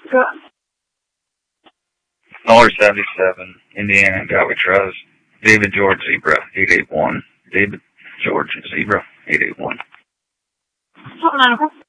Good. $77, Indiana, got we trust. David George Zebra, 881. David George Zebra, 881. Something